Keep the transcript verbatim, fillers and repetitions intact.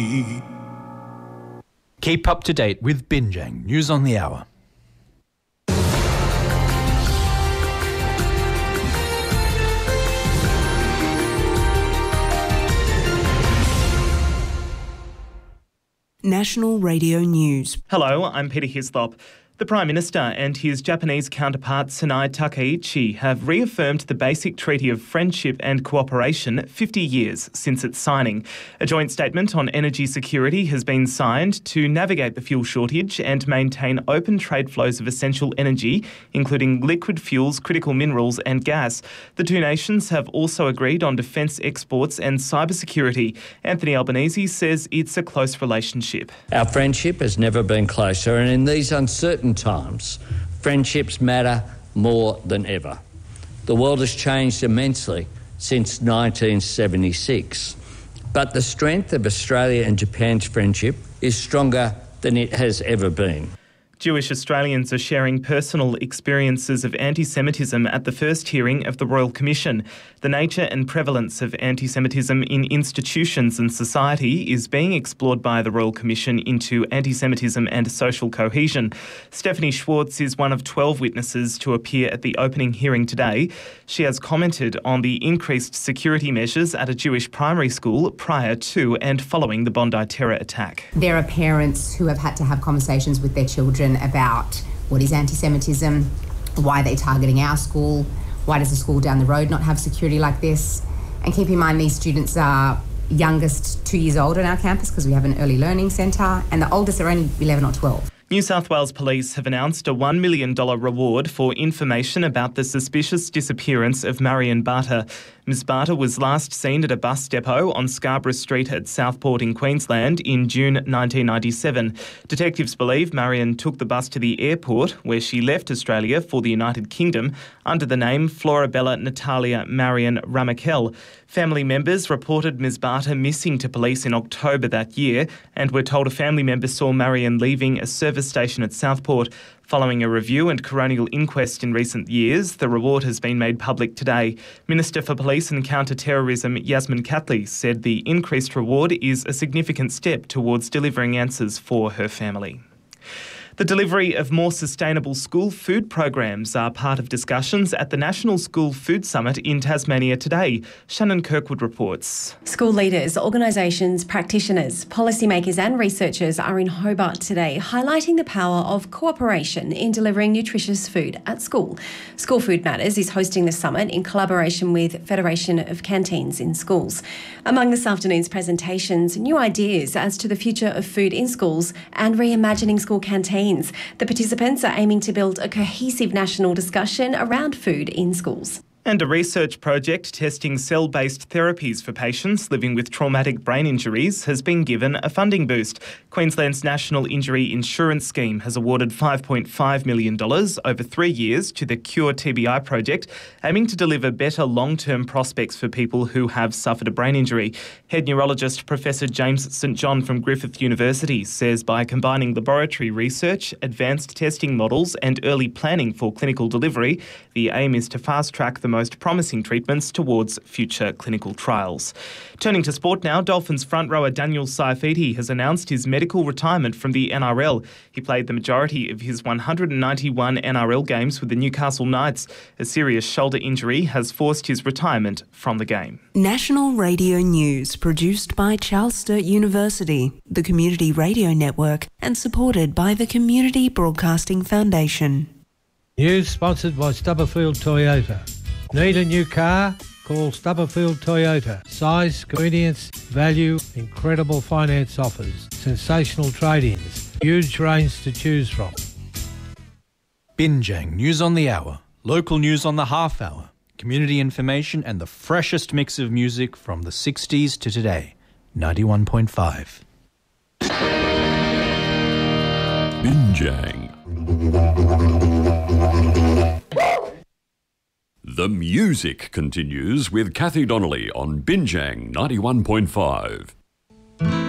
me. Keep up to date with Binjang News on the Hour. National Radio News. Hello, I'm Peter Hislop. The Prime Minister and his Japanese counterpart Sanai Takaichi have reaffirmed the basic treaty of friendship and cooperation fifty years since its signing. A joint statement on energy security has been signed to navigate the fuel shortage and maintain open trade flows of essential energy, including liquid fuels, critical minerals and gas. The two nations have also agreed on defence exports and cybersecurity. Anthony Albanese says it's a close relationship. Our friendship has never been closer, and in these uncertain times, friendships matter more than ever. The world has changed immensely since nineteen seventy-six, but the strength of Australia and Japan's friendship is stronger than it has ever been. Jewish Australians are sharing personal experiences of anti-Semitism at the first hearing of the Royal Commission. The nature and prevalence of anti-Semitism in institutions and society is being explored by the Royal Commission into anti-Semitism and social cohesion. Stephanie Schwartz is one of twelve witnesses to appear at the opening hearing today. She has commented on the increased security measures at a Jewish primary school prior to and following the Bondi terror attack. There are parents who have had to have conversations with their children about what is anti-Semitism, why they're targeting our school, why does the school down the road not have security like this. And keep in mind, these students are youngest two years old on our campus because we have an early learning centre, and the oldest are only eleven or twelve. New South Wales Police have announced a one million dollars reward for information about the suspicious disappearance of Marion Barter. Miss Barter was last seen at a bus depot on Scarborough Street at Southport in Queensland in June nineteen ninety-seven. Detectives believe Marion took the bus to the airport, where she left Australia for the United Kingdom under the name Florabella Natalia Marion Ramakel. Family members reported Miss Barter missing to police in October that year and were told a family member saw Marion leaving a service station at Southport. Following a review and coronial inquest in recent years, the reward has been made public today. Minister for Police and Counter-Terrorism Yasmin Catley said the increased reward is a significant step towards delivering answers for her family. The delivery of more sustainable school food programs are part of discussions at the National School Food Summit in Tasmania today. Shannon Kirkwood reports. School leaders, organisations, practitioners, policymakers and researchers are in Hobart today, highlighting the power of cooperation in delivering nutritious food at school. School Food Matters is hosting the summit in collaboration with Federation of Canteens in Schools. Among this afternoon's presentations, new ideas as to the future of food in schools and reimagining school canteens. The participants are aiming to build a cohesive national discussion around food in schools. And a research project testing cell-based therapies for patients living with traumatic brain injuries has been given a funding boost. Queensland's National Injury Insurance Scheme has awarded five point five million dollars over three years to the Cure T B I project, aiming to deliver better long-term prospects for people who have suffered a brain injury. Head neurologist Professor James St John from Griffith University says by combining laboratory research, advanced testing models and early planning for clinical delivery, the aim is to fast-track the most promising treatments towards future clinical trials. Turning to sport now, Dolphins front rower Daniel Saifiti has announced his medical retirement from the N R L. He played the majority of his one hundred ninety-one N R L games with the Newcastle Knights. A serious shoulder injury has forced his retirement from the game. National Radio News, produced by Charles Sturt University, the Community Radio Network, and supported by the Community Broadcasting Foundation. News sponsored by Stubberfield Toyota. Need a new car? Call Stubberfield Toyota. Size, convenience, value, incredible finance offers, sensational trade-ins, huge range to choose from. Binjang News on the Hour, local news on the half hour, community information and the freshest mix of music from the sixties to today. ninety-one point five. Binjang. The music continues with Kathy Donnelly on Binjang ninety-one point five.